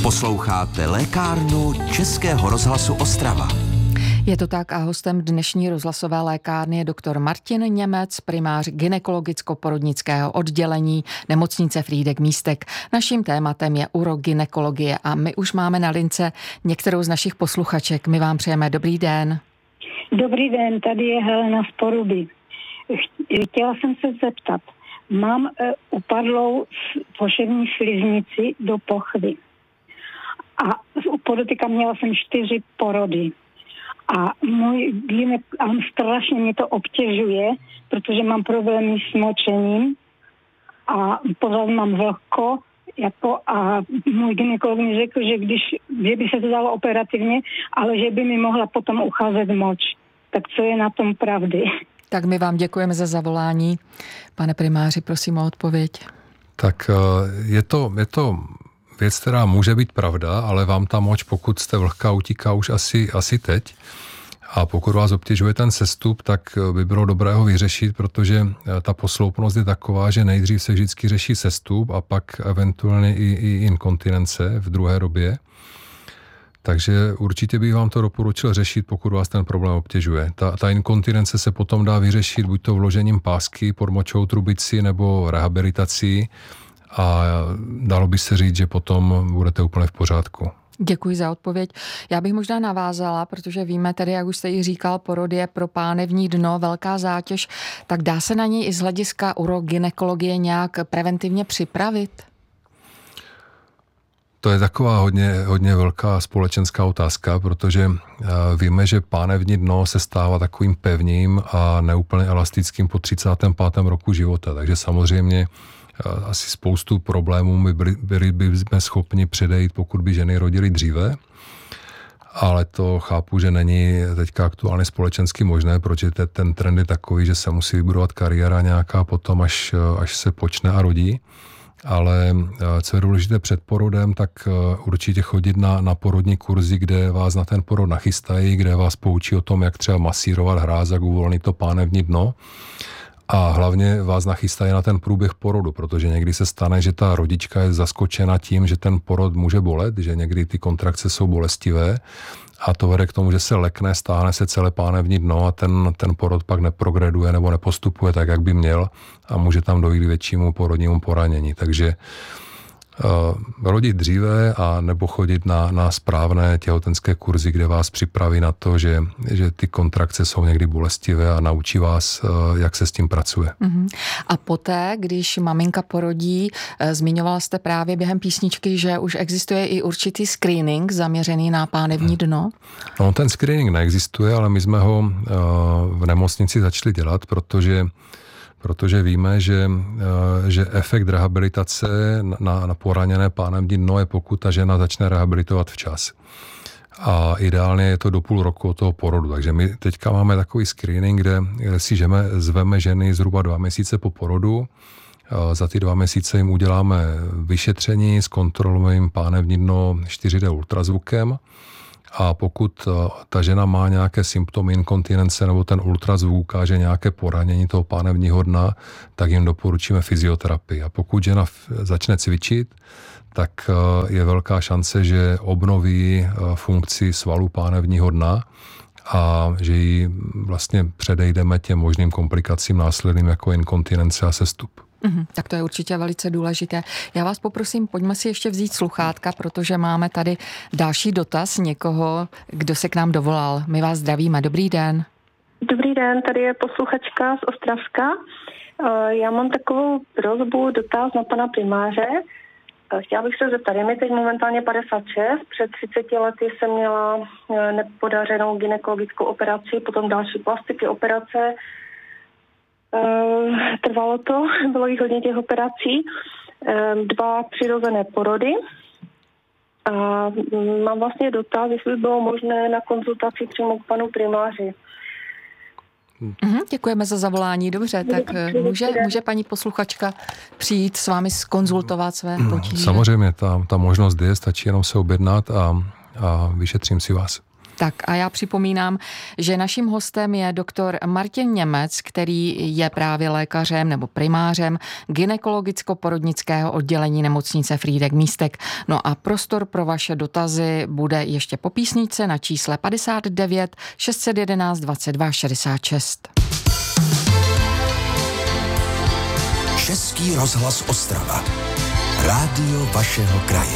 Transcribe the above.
Posloucháte lékárnu Českého rozhlasu Ostrava. Je to tak a hostem dnešní rozhlasové lékárny je doktor Martin Němec, primář gynekologicko-porodnického oddělení nemocnice Frýdek-Místek. Naším tématem je urogynekologie a my už máme na lince některou z našich posluchaček. My vám přejeme dobrý den. Dobrý den, tady je Helena z Poruby. Chtěla jsem se zeptat, mám upadlou poševní sliznici do pochvy a podotýkám, měla jsem 4 porody. A strašně mě to obtěžuje, protože mám problémy s močením a pořád mám vlhko, a můj gynekolog mi řekl, že by se to dalo operativně, ale že by mi mohla potom ucházet moč. Tak co je na tom pravdy? Tak my vám děkujeme za zavolání. Pane primáři, prosím o odpověď. Tak je to věc, která může být pravda, ale vám ta moč, pokud jste vlhká, utíká už asi teď. A pokud vás obtěžuje ten sestup, tak by bylo dobré ho vyřešit, protože ta posloupnost je taková, že nejdřív se vždycky řeší sestup a pak eventuálně i inkontinence v druhé době. Takže určitě bych vám to doporučil řešit, pokud vás ten problém obtěžuje. Ta inkontinence se potom dá vyřešit buď to vložením pásky pod močovou trubici nebo rehabilitací a dalo by se říct, že potom budete úplně v pořádku. Děkuji za odpověď. Já bych možná navázala, protože víme tedy, jak už jste ji říkal, porod je pro pánevní dno velká zátěž, tak dá se na něj i z hlediska urogynekologie nějak preventivně připravit? To je taková hodně velká společenská otázka, protože víme, že pánevní dno se stává takovým pevným a neúplně elastickým po 35. roku života, takže samozřejmě asi spoustu problémů byli jsme schopni předejít, pokud by ženy rodily dříve, ale to chápu, že není teďka aktuálně společensky možné, protože ten trend je takový, že se musí vybudovat kariéra nějaká potom, až se počne a rodí. Ale co je důležité před porodem, tak určitě chodit na porodní kurzy, kde vás na ten porod nachystají, kde vás poučí o tom, jak třeba masírovat hráz, jak uvolnit to pánevní dno. A hlavně vás nachystají na ten průběh porodu, protože někdy se stane, že ta rodička je zaskočena tím, že ten porod může bolet, že někdy ty kontrakce jsou bolestivé a to vede k tomu, že se lekne, stáhne se celé pánevní dno a ten porod pak neprogreduje nebo nepostupuje tak, jak by měl a může tam dojít k většímu porodnímu poranění. Takže rodit dříve a nebo chodit na správné těhotenské kurzy, kde vás připraví na to, že ty kontrakce jsou někdy bolestivé a naučí vás, jak se s tím pracuje. A poté, když maminka porodí, zmiňovala jste právě během písničky, že už existuje i určitý screening zaměřený na pánevní dno? No, ten screening neexistuje, ale my jsme ho v nemocnici začali dělat, protože víme, že efekt rehabilitace na poraněné pánevní dno je, pokud ta žena začne rehabilitovat včas. A ideálně je to do půl roku od toho porodu. Takže my teďka máme takový screening, kde si zveme ženy zhruba 2 měsíce po porodu. Za ty 2 měsíce jim uděláme vyšetření, zkontrolujeme jim pánevní dno 4D ultrazvukem. A pokud ta žena má nějaké symptomy inkontinence nebo ten ultrazvuk ukáže nějaké poranění toho pánevního dna, tak jim doporučíme fyzioterapii. A pokud žena začne cvičit, tak je velká šance, že obnoví funkci svalů pánevního dna a že ji vlastně předejdeme těm možným komplikacím následným jako inkontinence a sestup. Tak to je určitě velice důležité. Já vás poprosím, pojďme si ještě vzít sluchátka, protože máme tady další dotaz někoho, kdo se k nám dovolal. My vás zdravíme. Dobrý den. Dobrý den, tady je posluchačka z Ostravska. Já mám takovou prosbu, dotaz na pana primáře. Chtěla bych se zeptat, je mi teď momentálně 56, před 30 lety jsem měla nepodařenou gynekologickou operaci, potom další plastiky, operace. Trvalo to, bylo jich hodně těch operací, 2 přirozené porody a mám vlastně dotaz, jestli by bylo možné na konzultaci přímo k panu primáři. Děkujeme za zavolání, dobře, tak může paní posluchačka přijít s vámi zkonzultovat své potíže? Samozřejmě, ta možnost je, stačí jenom se objednat a vyšetřím si vás. Tak a já připomínám, že naším hostem je doktor Martin Němec, který je právě lékařem nebo primářem gynekologicko-porodnického oddělení nemocnice Frýdek-Místek. No a prostor pro vaše dotazy bude ještě po písničce na čísle 59 611 22 66. Český rozhlas Ostrava. Rádio vašeho kraje.